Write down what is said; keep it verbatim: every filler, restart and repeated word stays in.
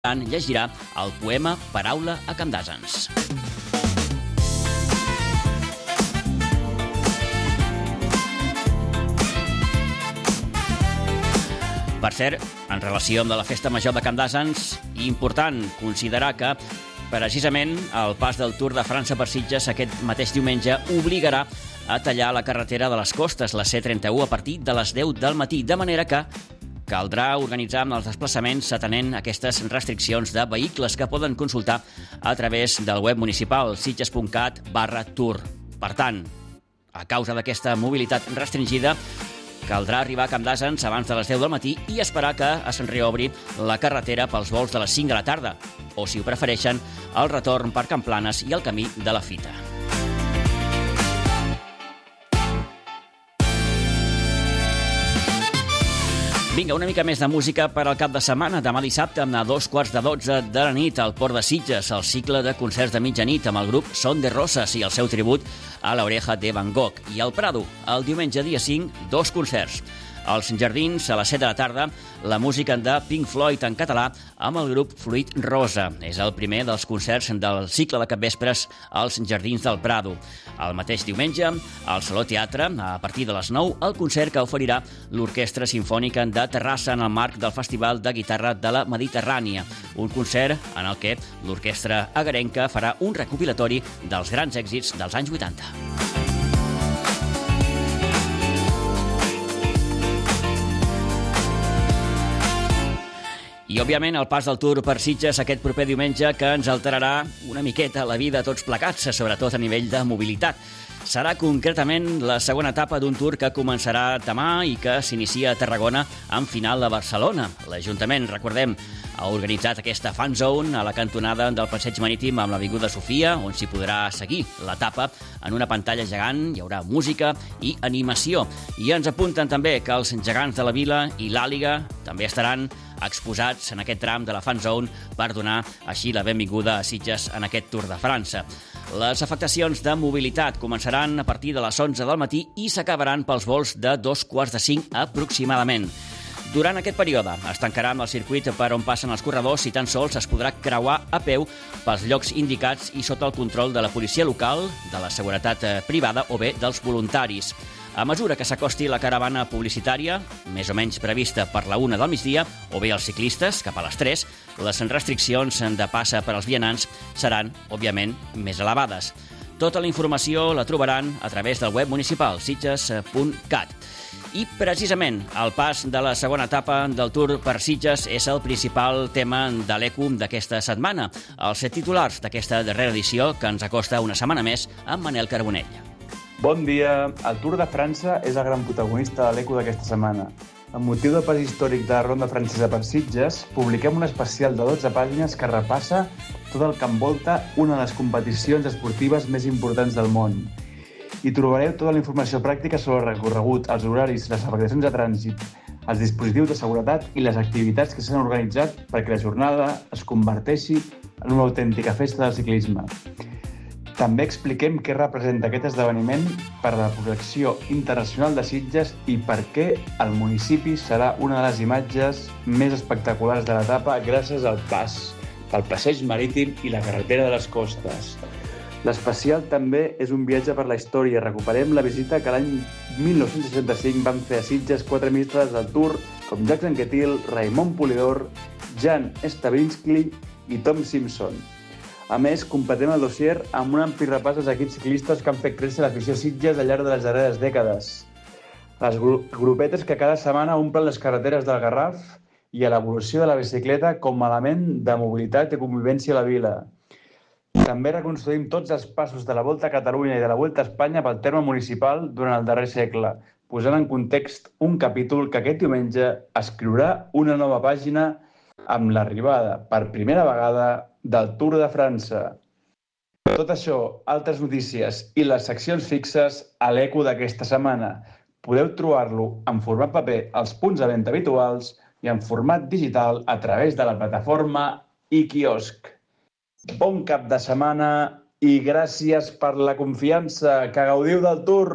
llegirà el poema Paraula a Camp d'Àsens. Per cert, en relació amb la Festa Major de Camp d'Àsens, important considerar que precisament el pas del Tour de França per Sitges aquest mateix diumenge obligarà a tallar la carretera de les costes, la C trenta-u, a partir de les deu del matí, de manera que caldrà organitzar els desplaçaments atenent aquestes restriccions de vehicles que poden consultar a través del web municipal sitges punt cat barra tour. Per tant, a causa d'aquesta mobilitat restringida, caldrà arribar a Camp d'Àsens abans de les deu del matí i esperar que es reobri la carretera pels vols de les cinc de la tarda, o, si ho prefereixen, el retorn per Camp Planes i el camí de la Fita. Vinga, una mica més de música per al cap de setmana. Demà dissabte, a dos quarts de dotze de la nit, al Port de Sitges, el cicle de concerts de mitjanit amb el grup Son de Roses i el seu tribut a l'Oreja de Van Gogh. I al Prado, el diumenge dia cinc, dos concerts. Als Jardins, a les set de la tarda, la música de Pink Floyd en català amb el grup Fluid Rosa. És el primer dels concerts del cicle de capvespres als Jardins del Prado. El mateix diumenge, al Saló Teatre, a partir de les nou, el concert que oferirà l'Orquestra Simfònica de Terrassa en el marc del Festival de Guitarra de la Mediterrània. Un concert en el que l'orquestra agarenca farà un recopilatori dels grans èxits dels anys vuitanta. I, òbviament, el pas del Tour per Sitges aquest proper diumenge que ens alterarà una miqueta la vida a tots plegats, sobretot a nivell de mobilitat. Serà concretament la segona etapa d'un Tour que començarà demà i que s'inicia a Tarragona amb final a Barcelona. L'Ajuntament, recordem, ha organitzat aquesta fan zone a la cantonada del Passeig Marítim amb l'Avinguda Sofia, on s'hi podrà seguir l'etapa en una pantalla gegant. Hi haurà música i animació. I ens apunten també que els gegants de la Vila i l'Àliga també estaran exposats en aquest tram de la fan zone per donar així la benvinguda a Sitges en aquest Tour de França. Les afectacions de mobilitat començaran a partir de les onze del matí i s'acabaran pels vols de dos quarts de cinc aproximadament. Durant aquest període es tancarà amb el circuit per on passen els corredors i tan sols es podrà creuar a peu pels llocs indicats i sota el control de la policia local, de la seguretat privada o bé dels voluntaris. A mesura que s'acosti la caravana publicitària, més o menys prevista per la una del migdia, o bé els ciclistes, cap a les tres, les restriccions de passa per als vianants seran, òbviament, més elevades. Tota la informació la trobaran a través del web municipal sitges punt cat. I, precisament, el pas de la segona etapa del Tour per Sitges és el principal tema de l'Eco d'aquesta setmana. Els set titulars d'aquesta darrera edició que ens acosta una setmana més amb Manel Carbonell. Bon dia! El Tour de França és el gran protagonista de l'Eco d'aquesta setmana. Amb motiu del pas històric de la ronda francesa per Sitges, publiquem un especial de dotze pàgines que repassa tot el que envolta una de les competicions esportives més importants del món. Hi trobareu tota la informació pràctica sobre el recorregut, els horaris, les afectacions de trànsit, els dispositius de seguretat i les activitats que s'han organitzat perquè la jornada es converteixi en una autèntica festa del ciclisme. També expliquem què representa aquest esdeveniment per a la projecció internacional de Sitges i per què el municipi serà una de les imatges més espectaculars de l'etapa gràcies al pas pel passeig marítim i la carretera de les costes. L'especial també és un viatge per la història. Recuperem la visita que l'any mil nou-cents seixanta-cinc van fer a Sitges quatre ministres del Tour com Jacques Anquetil, Raimon Polidor, Jan Stavinsky i Tom Simpson. A més, completem el dossier amb un ampli repàs dels equips ciclistes que han fet créixer l'afició a Sitges al llarg de les darreres dècades. Les grupetes que cada setmana omplen les carreteres del Garraf i a l'evolució de la bicicleta com a element de mobilitat i convivència a la vila. També reconstruïm tots els passos de la Volta a Catalunya i de la Volta a Espanya pel terme municipal durant el darrer segle, posant en context un capítol que aquest diumenge escriurà una nova pàgina amb l'arribada, per primera vegada, del Tour de França. Tot això, altres notícies i les seccions fixes a l'Eco d'aquesta setmana. Podeu trobar-lo en format paper als punts de venda habituals i en format digital a través de la plataforma iKiosc. Bon cap de setmana i gràcies per la confiança. Que gaudiu del Tour!